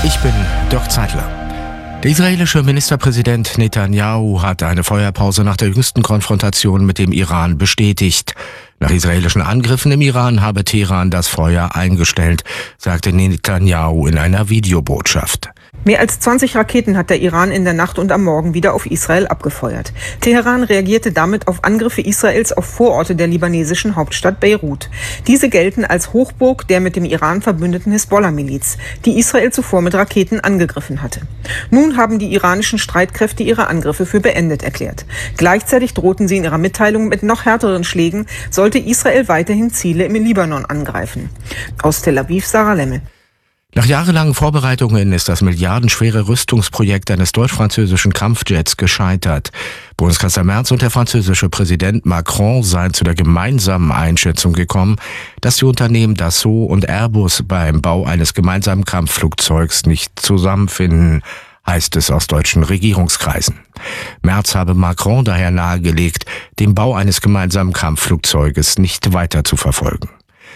Ich bin Dirk Zeitler. Der israelische Ministerpräsident Netanyahu hat eine Feuerpause nach der jüngsten Konfrontation mit dem Iran bestätigt. Nach israelischen Angriffen im Iran habe Teheran das Feuer eingestellt, sagte Netanyahu in einer Videobotschaft. Mehr als 20 Raketen hat der Iran in der Nacht und am Morgen wieder auf Israel abgefeuert. Teheran reagierte damit auf Angriffe Israels auf Vororte der libanesischen Hauptstadt Beirut. Diese gelten als Hochburg der mit dem Iran verbündeten Hisbollah-Miliz, die Israel zuvor mit Raketen angegriffen hatte. Nun haben die iranischen Streitkräfte ihre Angriffe für beendet erklärt. Gleichzeitig drohten sie in ihrer Mitteilung mit noch härteren Schlägen, sollte Israel weiterhin Ziele im Libanon angreifen. Aus Tel Aviv, Sarah Lemmel. Nach jahrelangen Vorbereitungen ist das milliardenschwere Rüstungsprojekt eines deutsch-französischen Kampfjets gescheitert. Bundeskanzler Merz und der französische Präsident Macron seien zu der gemeinsamen Einschätzung gekommen, dass die Unternehmen Dassault und Airbus beim Bau eines gemeinsamen Kampfflugzeugs nicht zusammenfinden, heißt es aus deutschen Regierungskreisen. Merz habe Macron daher nahegelegt, den Bau eines gemeinsamen Kampfflugzeuges nicht weiter zu verfolgen.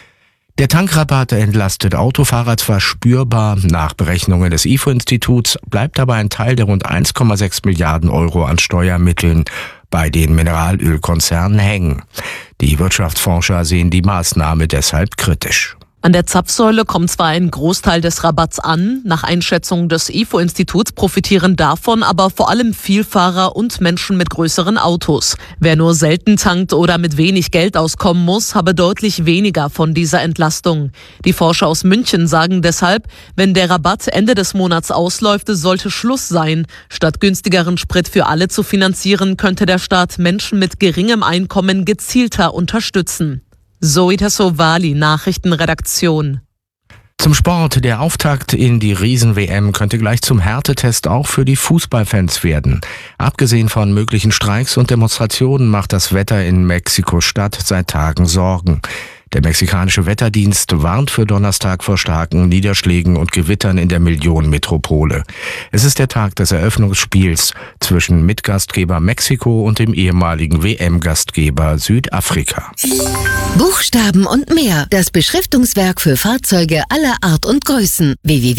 Der Tankrabatt entlastet Autofahrer zwar spürbar, nach Berechnungen des IFO-Instituts bleibt aber ein Teil der rund 1,6 Milliarden Euro an Steuermitteln bei den Mineralölkonzernen hängen. Die Wirtschaftsforscher sehen die Maßnahme deshalb kritisch. An der Zapfsäule kommt zwar ein Großteil des Rabatts an, nach Einschätzung des IFO-Instituts profitieren davon aber vor allem Vielfahrer und Menschen mit größeren Autos. Wer nur selten tankt oder mit wenig Geld auskommen muss, habe deutlich weniger von dieser Entlastung. Die Forscher aus München sagen deshalb, wenn der Rabatt Ende des Monats ausläuft, sollte Schluss sein. Statt günstigeren Sprit für alle zu finanzieren, könnte der Staat Menschen mit geringem Einkommen gezielter unterstützen. Zoe Tassovali, Nachrichtenredaktion. Zum Sport. Der Auftakt in die Riesen-WM könnte gleich zum Härtetest auch für die Fußballfans werden. Abgesehen von möglichen Streiks und Demonstrationen macht das Wetter in Mexiko-Stadt seit Tagen Sorgen. Der mexikanische Wetterdienst warnt für Donnerstag vor starken Niederschlägen und Gewittern in der Millionenmetropole. Es ist der Tag des Eröffnungsspiels zwischen Mitgastgeber Mexiko und dem ehemaligen WM-Gastgeber Südafrika. Buchstaben und mehr. Das Beschriftungswerk für Fahrzeuge aller Art und Größen.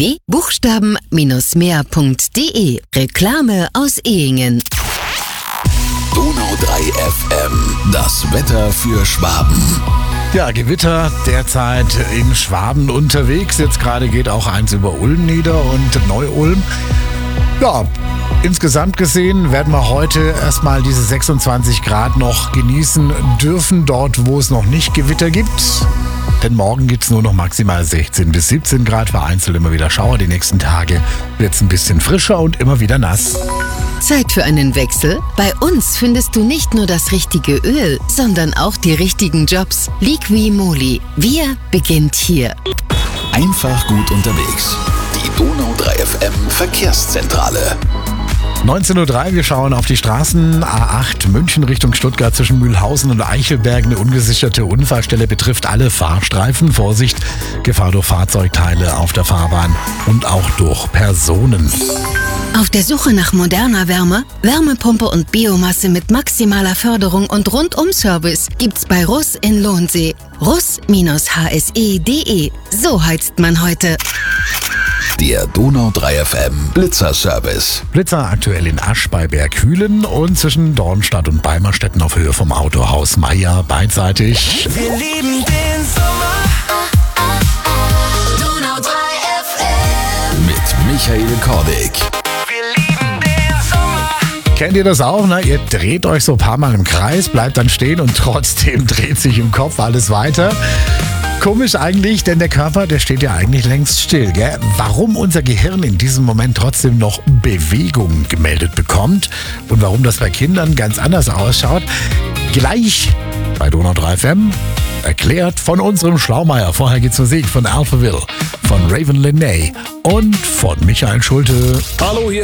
www.buchstaben-mehr.de. Reklame aus Ehingen. Donau 3 FM. Das Wetter für Schwaben. Ja, Gewitter derzeit in Schwaben unterwegs. Jetzt gerade geht auch eins über Ulm nieder und Neu-Ulm. Ja, insgesamt gesehen werden wir heute erstmal diese 26 Grad noch genießen dürfen, dort wo es noch nicht Gewitter gibt. Denn morgen gibt es nur noch maximal 16 bis 17 Grad, vereinzelt immer wieder Schauer. Die nächsten Tage wird es ein bisschen frischer und immer wieder nass. Zeit für einen Wechsel? Bei uns findest du nicht nur das richtige Öl, sondern auch die richtigen Jobs. Liqui-Moly. Wir beginnt hier. Einfach gut unterwegs. Die Donau 3 FM Verkehrszentrale. 19:03 Uhr, wir schauen auf die Straßen. A8 München Richtung Stuttgart zwischen Mühlhausen und Eichelberg. Eine ungesicherte Unfallstelle betrifft alle Fahrstreifen. Vorsicht, Gefahr durch Fahrzeugteile auf der Fahrbahn und auch durch Personen. Auf der Suche nach moderner Wärme, Wärmepumpe und Biomasse mit maximaler Förderung und Rundum-Service gibt's bei Russ in Lohnsee. russ-hse.de. So heizt man heute. Der Donau 3 FM Blitzer-Service. Blitzer aktuell in Asch bei Berghülen und zwischen Dornstadt und Beimerstetten auf Höhe vom Autohaus Meier beidseitig. Wir lieben den Sommer. Donau 3 FM. Mit Michael Kordig. Wir lieben den Sommer. Kennt ihr das auch? Ne? Ihr dreht euch so ein paar Mal im Kreis, bleibt dann stehen und trotzdem dreht sich im Kopf alles weiter. Komisch eigentlich, denn der Körper, der steht ja eigentlich längst still, gell? Warum unser Gehirn in diesem Moment trotzdem noch Bewegung gemeldet bekommt und warum das bei Kindern ganz anders ausschaut, gleich bei Donau 3 FM erklärt von unserem Schlaumeier. Vorher geht's Musik von Alphaville, von Raven Lenae und von Michael Schulte. Hallo, hier